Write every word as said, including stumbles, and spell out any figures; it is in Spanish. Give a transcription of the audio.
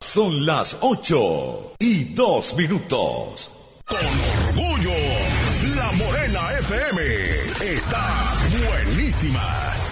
Son las ocho y dos minutos. Con orgullo, La Morena F M está buenísima.